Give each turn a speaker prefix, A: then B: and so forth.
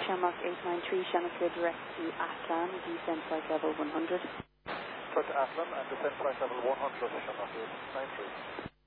A: Shamrock 893, Shamrock here direct to Atlan, descent flight level 100.
B: Start to Atlan and descent flight level 100, Shamrock 893.